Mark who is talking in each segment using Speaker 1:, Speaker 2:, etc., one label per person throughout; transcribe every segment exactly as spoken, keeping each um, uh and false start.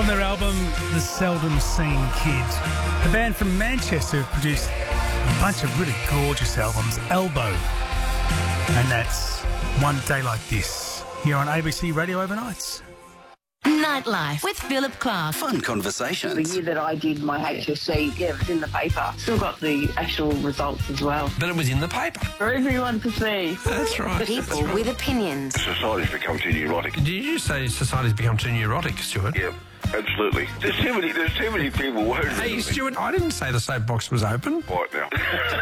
Speaker 1: From their album, The Seldom Seen Kids, the band from Manchester have produced a bunch of really gorgeous albums, Elbow. And that's One Day Like This, here on A B C Radio Overnights.
Speaker 2: Nightlife with Philip Clark.
Speaker 3: Fun conversations.
Speaker 4: The year that I did my H S C, yeah, it was in the paper. Still got the actual results as well.
Speaker 5: But it was in the paper.
Speaker 4: For everyone to see.
Speaker 5: That's right.
Speaker 2: People
Speaker 5: That's right.
Speaker 2: with opinions.
Speaker 6: Society's become too neurotic.
Speaker 5: Did you say society's become too neurotic, Stuart?
Speaker 6: Yeah, absolutely. There's too many, there's too many people worried.
Speaker 5: Hey, Stuart, I didn't say the soapbox was open.
Speaker 6: Right now.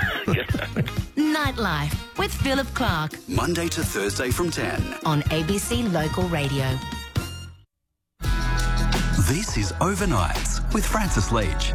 Speaker 2: Nightlife with Philip Clark
Speaker 3: Monday to Thursday from ten.
Speaker 2: on A B C Local Radio.
Speaker 3: This is Overnights with Francis Leach.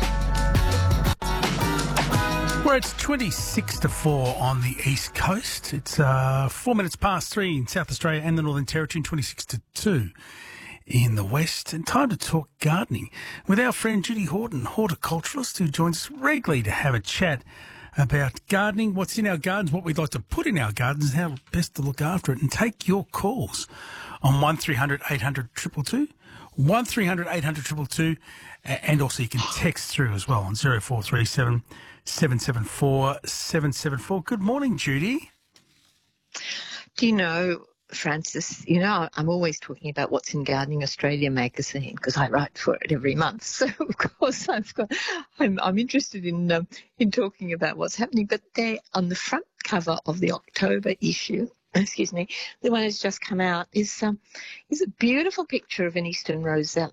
Speaker 1: Where it's twenty-six to four on the East Coast. It's uh, four minutes past three in South Australia and the Northern Territory, and twenty-six to two in the West. And time to talk gardening with our friend Judy Horton, horticulturalist, who joins us regularly to have a chat about gardening, what's in our gardens, what we'd like to put in our gardens, and how best to look after it. And take your calls on one three hundred eight hundred two two two. one three hundred eight hundred two two two, and also you can text through as well on zero four three seven seven seven four seven seven four. Good morning, Judy.
Speaker 7: Do you know, Francis, you know, I'm always talking about what's in Gardening Australia magazine because I write for it every month. So, of course, I've got, I'm, I'm interested in um, in talking about what's happening. But they're on the front cover of the October issue. Excuse me, the one that's just come out is um, is a beautiful picture of an eastern rosella.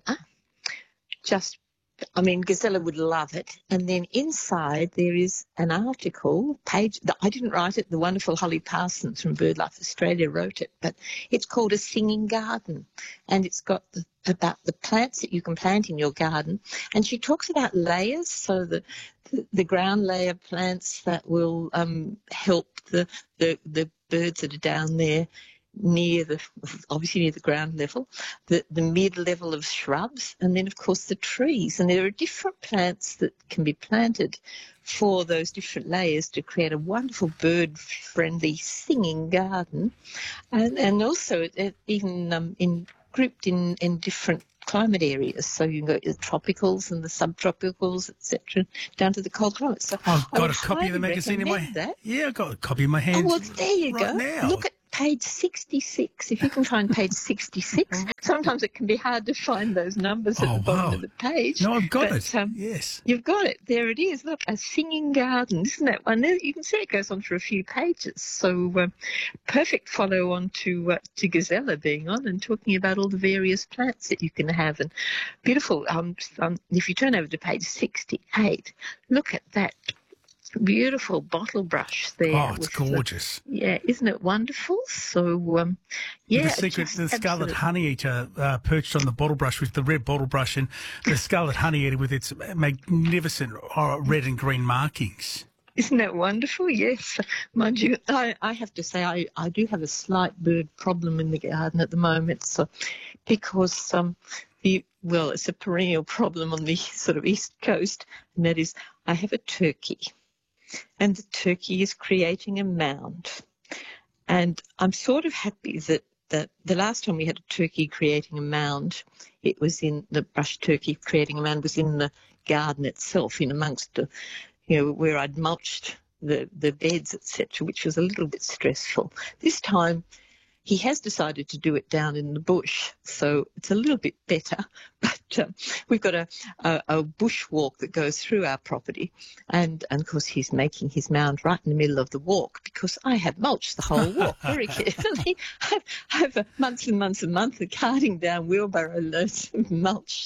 Speaker 7: Just, I mean, Gazella would love it. And then inside there is an article page. I didn't write it. The wonderful Holly Parsons from BirdLife Australia wrote it. But it's called A Singing Garden, and it's got the, about the plants that you can plant in your garden. And she talks about layers, so the the, the ground layer plants that will um, help the the the birds that are down there near the, obviously near the ground level, the, the mid-level of shrubs, and then, of course, the trees. And there are different plants that can be planted for those different layers to create a wonderful bird-friendly singing garden. And, and also it, even um, in, grouped in, in different climate areas, so you can go to the tropicals and the subtropicals, et cetera, down to the cold climates. So
Speaker 1: I've
Speaker 7: I
Speaker 1: got
Speaker 7: would
Speaker 1: a copy of the
Speaker 7: highly
Speaker 1: magazine in my
Speaker 7: recommend that.
Speaker 1: Yeah, I've got a copy in my hand.
Speaker 7: Oh, well, there you
Speaker 1: right
Speaker 7: go.
Speaker 1: now.
Speaker 7: Look at page sixty-six. If you can find page sixty-six, sometimes it can be hard to find those numbers at
Speaker 1: Oh,
Speaker 7: the bottom
Speaker 1: wow.
Speaker 7: of the page.
Speaker 1: No, I've got
Speaker 7: but,
Speaker 1: it.
Speaker 7: Um,
Speaker 1: Yes.
Speaker 7: You've got it. There it is. Look, A Singing Garden. Isn't that one? There, you can see it goes on for a few pages. So um, perfect follow on to, uh, to Gazella being on and talking about all the various plants that you can have. And beautiful. Um, um, if you turn over to page sixty-eight, look at that beautiful bottle brush there.
Speaker 1: Oh, it's
Speaker 7: with the-
Speaker 1: gorgeous.
Speaker 7: yeah, isn't it wonderful? So, um, yeah.
Speaker 1: the secret,
Speaker 7: just
Speaker 1: the scarlet
Speaker 7: absolutely-
Speaker 1: honeyeater uh, perched on the bottle brush with the red bottle brush, and the scarlet honeyeater with its magnificent uh, red and green markings.
Speaker 7: Isn't that wonderful? Yes. Mind you, I, I have to say I, I do have a slight bird problem in the garden at the moment. So, because, um, the, well, it's a perennial problem on the sort of east coast, and that is I have a turkey. And the turkey is creating a mound. And I'm sort of happy that, that the last time we had a turkey creating a mound, it was in the brush turkey creating a mound was in the garden itself, in amongst the, you know, where I'd mulched the, the beds, et cetera, which was a little bit stressful. This time he has decided to do it down in the bush, so it's a little bit better. But um, we've got a, a, a bush walk that goes through our property, and, and of course he's making his mound right in the middle of the walk because I have mulched the whole walk very carefully. I've, I've uh, months and months and months of carting down wheelbarrow loads of mulch.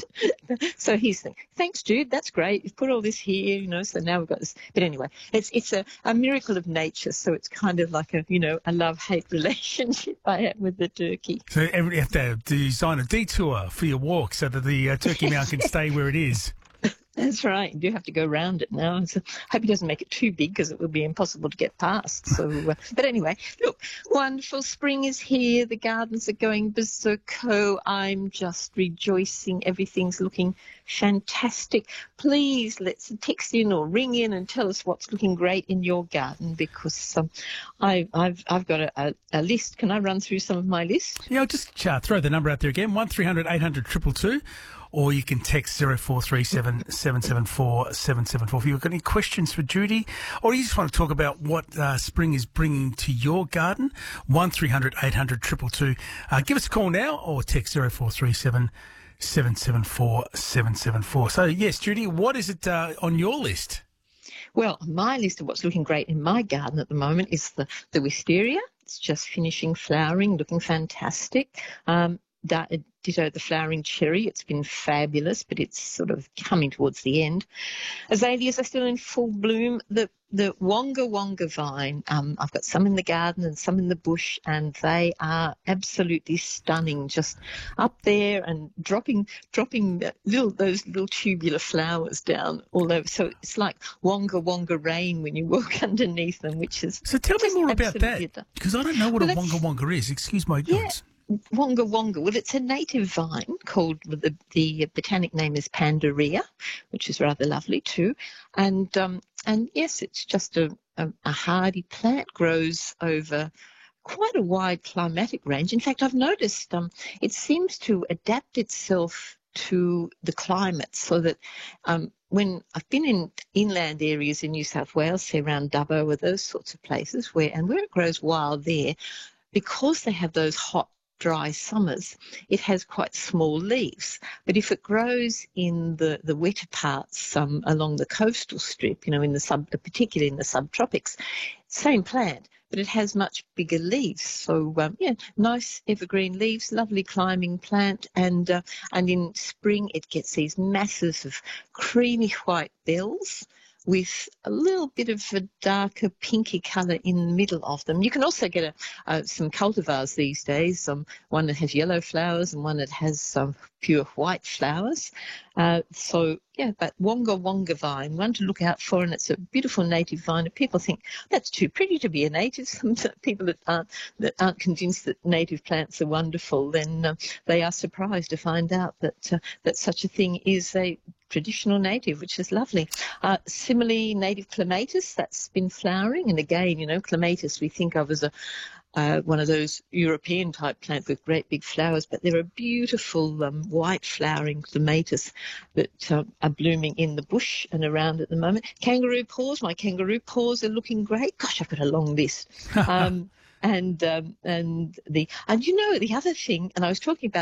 Speaker 7: So he's thinking, thanks, Jude, that's great. You've put all this here, you know, so now we've got this. But anyway, it's it's a, a miracle of nature, so it's kind of like a, you know, a love-hate relationship I have with the turkey.
Speaker 1: So every, you have to design a detour for your walk so that the uh, turkey mound can stay where it is.
Speaker 7: That's right. You do have to go round it now. So I hope he doesn't make it too big because it will be impossible to get past. So, uh, but anyway, look, wonderful. Spring is here. The gardens are going berserko. I'm just rejoicing. Everything's looking fantastic. Please let's text in or ring in and tell us what's looking great in your garden because um, I, I've I've got a, a, a list. Can I run through some of my list?
Speaker 1: Yeah, I'll just uh, throw the number out there again, one three hundred eight hundred two two two. or you can text zero four three seven, seven seven four, seven seven four. If you've got any questions for Judy, or you just want to talk about what uh, spring is bringing to your garden, one three hundred eight hundred two two two. Uh, give us a call now or text zero four three seven, seven seven four, seven seven four. So, yes, Judy, what is it uh, on your list?
Speaker 7: Well, my list of what's looking great in my garden at the moment is the, the wisteria. It's just finishing flowering, looking fantastic. Um, da- ditto the flowering cherry. It's been fabulous, but it's sort of coming towards the end. Azaleas are still in full bloom. The the Wonga Wonga vine, um, I've got some in the garden and some in the bush, and they are absolutely stunning, just up there and dropping dropping little those little tubular flowers down all over. So it's like Wonga Wonga rain when you walk underneath them, which is
Speaker 1: So tell me more about that, because I don't know what
Speaker 7: Well,
Speaker 1: a
Speaker 7: that's-
Speaker 1: Wonga Wonga is. Excuse my ignorance.
Speaker 7: Wonga Wonga. Well, it's a native vine called, the, the botanic name is Pandaria, which is rather lovely too. And um, and yes, it's just a, a, a hardy plant, grows over quite a wide climatic range. In fact, I've noticed um, it seems to adapt itself to the climate, so that um, when I've been in inland areas in New South Wales, say around Dubbo or those sorts of places, where and where it grows wild there, because they have those hot, dry summers, it has quite small leaves. But if it grows in the, the wetter parts um, along the coastal strip, you know, in the sub, particularly in the subtropics, same plant, but it has much bigger leaves. So, um, yeah, nice evergreen leaves, lovely climbing plant. And, uh, and in spring, it gets these masses of creamy white bells with a little bit of a darker pinky colour in the middle of them. You can also get a, uh, some cultivars these days, um, one that has yellow flowers and one that has some um, pure white flowers. Uh, so, yeah, but Wonga Wonga vine, one to look out for, and it's a beautiful native vine. And people think that's too pretty to be a native. Some people that aren't, that aren't convinced that native plants are wonderful, then uh, they are surprised to find out that uh, that such a thing is a traditional native, which is lovely. Uh, similarly, native clematis, that's been flowering. And again, you know, clematis we think of as a uh, one of those European type plants with great big flowers, but there are beautiful um, white flowering clematis that uh, are blooming in the bush and around at the moment. Kangaroo paws, my kangaroo paws are looking great. Gosh, I've got a long list. um, and um, and the and you know the other thing, and I was talking about